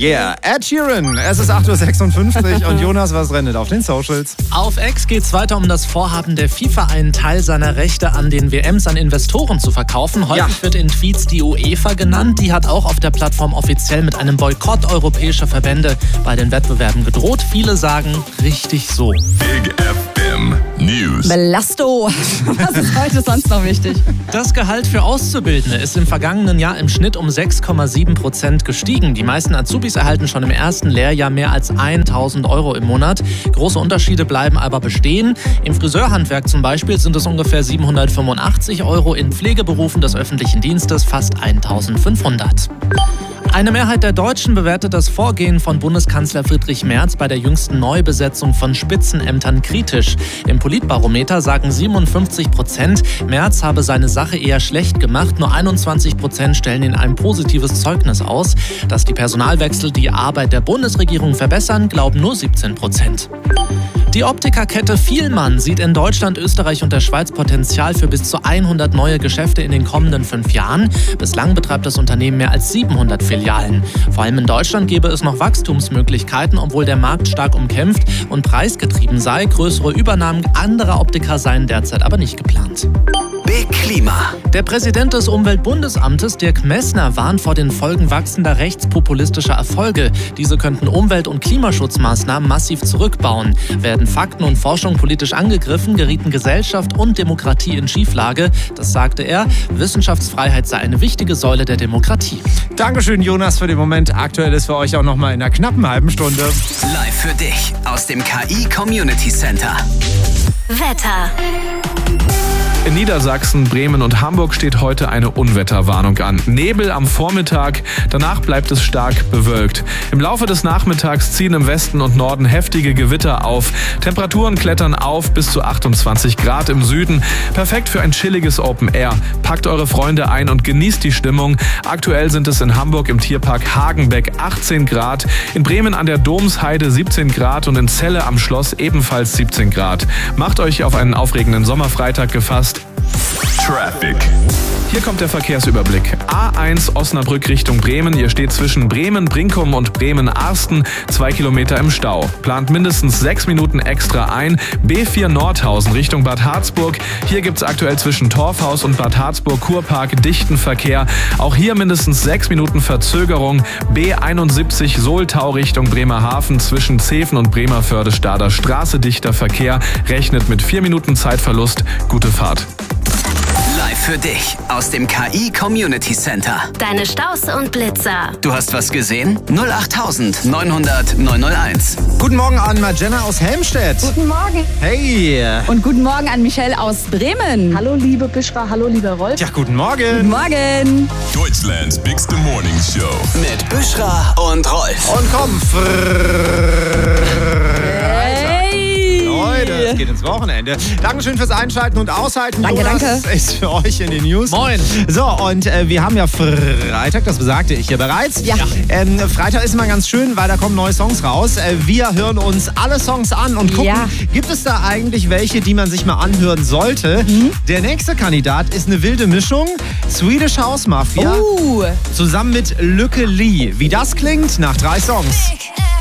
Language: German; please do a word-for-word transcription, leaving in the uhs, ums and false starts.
Yeah, Ed Sheeran. Es ist acht Uhr sechsundfünfzig und Jonas, was rennt auf den Socials? Auf X geht es weiter um das Vorhaben der FIFA, einen Teil seiner Rechte an den W Ms an Investoren zu verkaufen. Häufig ja. wird in Tweets die UEFA genannt. Die hat auch auf der Plattform offiziell mit einem Boykott europäischer Verbände bei den Wettbewerben gedroht. Viele sagen, richtig so. Big F M News. Belasto. Was ist heute sonst noch wichtig? Das Gehalt für Auszubildende ist im vergangenen Jahr im Schnitt um sechs Komma sieben Prozent gestiegen. Die meisten Azubis erhalten schon im ersten Lehrjahr mehr als tausend Euro im Monat. Große Unterschiede bleiben aber bestehen. Im Friseurhandwerk zum Beispiel sind es ungefähr siebenhundertfünfundachtzig Euro, in Pflegeberufen des öffentlichen Dienstes fast eintausendfünfhundert. Eine Mehrheit der Deutschen bewertet das Vorgehen von Bundeskanzler Friedrich Merz bei der jüngsten Neubesetzung von Spitzenämtern kritisch. Im Politbarometer sagen siebenundfünfzig Prozent, Merz habe seine Sache eher schlecht gemacht. Nur einundzwanzig Prozent stellen ihn ein positives Zeugnis aus. Dass die Personalwechsel die Arbeit der Bundesregierung verbessern, glauben nur siebzehn Prozent. Die Optikerkette Fielmann sieht in Deutschland, Österreich und der Schweiz Potenzial für bis zu hundert neue Geschäfte in den kommenden fünf Jahren. Bislang betreibt das Unternehmen mehr als siebenhundert Filialen. Vor allem in Deutschland gäbe es noch Wachstumsmöglichkeiten, obwohl der Markt stark umkämpft und preisgetrieben sei. Größere Übernahmen anderer Optiker seien derzeit aber nicht geplant. Big Klima. Der Präsident des Umweltbundesamtes, Dirk Messner, warnt vor den Folgen wachsender rechtspopulistischer Erfolge. Diese könnten Umwelt- und Klimaschutzmaßnahmen massiv zurückbauen. Werden Fakten und Forschung politisch angegriffen, gerieten Gesellschaft und Demokratie in Schieflage. Das sagte er. Wissenschaftsfreiheit sei eine wichtige Säule der Demokratie. Dankeschön, Jonas, für den Moment. Aktuell ist für euch auch noch mal in einer knappen halben Stunde. Live für dich aus dem K I Community Center. Wetter. In Niedersachsen, Bremen und Hamburg steht heute eine Unwetterwarnung an. Nebel am Vormittag, danach bleibt es stark bewölkt. Im Laufe des Nachmittags ziehen im Westen und Norden heftige Gewitter auf. Temperaturen klettern auf bis zu achtundzwanzig Grad im Süden. Perfekt für ein chilliges Open Air. Packt eure Freunde ein und genießt die Stimmung. Aktuell sind es in Hamburg im Tierpark Hagenbeck achtzehn Grad, in Bremen an der Domsheide siebzehn Grad und in Celle am Schloss ebenfalls siebzehn Grad. Macht euch auf einen aufregenden Sommerfreitag gefasst. Traffic. Hier kommt der Verkehrsüberblick. A eins Osnabrück Richtung Bremen. Ihr steht zwischen Bremen-Brinkum und Bremen-Arsten. Zwei Kilometer im Stau. Plant mindestens sechs Minuten extra ein. B vier Nordhausen Richtung Bad Harzburg. Hier gibt es aktuell zwischen Torfhaus und Bad Harzburg-Kurpark dichten Verkehr. Auch hier mindestens sechs Minuten Verzögerung. B einundsiebzig Soltau Richtung Bremerhaven zwischen Zeven und Bremerförde-Stader Straße dichter Verkehr. Rechnet mit vier Minuten Zeitverlust. Gute Fahrt. Live für dich aus dem K I Community Center. Deine Staus und Blitzer. Du hast was gesehen? null acht neun hundert neun null eins. Guten Morgen an Marjenna aus Helmstedt. Guten Morgen. Hey. Und guten Morgen an Michelle aus Bremen. Hallo liebe Bischra, hallo lieber Rolf. Ja, guten Morgen. Guten Morgen. Deutschlands Bigste Morning Show. Mit Bischra und Rolf. Und komm, Hey. Leute, es geht ins Wochenende. Dankeschön fürs Einschalten und Aushalten. Danke, Jonas danke. ist für euch in den News. Moin. So, und äh, wir haben ja Freitag, das besagte ich hier bereits. Ja. Ähm, Freitag ist immer ganz schön, weil da kommen neue Songs raus. Äh, wir hören uns alle Songs an und gucken, Ja. gibt es da eigentlich welche, die man sich mal anhören sollte? Mhm. Der nächste Kandidat ist eine wilde Mischung. Swedish House Mafia Uh. zusammen mit Lücke Lee. Wie das klingt nach drei Songs.